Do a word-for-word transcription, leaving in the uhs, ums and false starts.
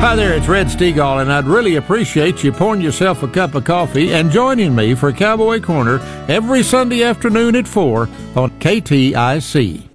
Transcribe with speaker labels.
Speaker 1: Hi there, it's Red Stegall, and I'd really appreciate you pouring yourself a cup of coffee and joining me for Cowboy Corner every Sunday afternoon at four on K T I C.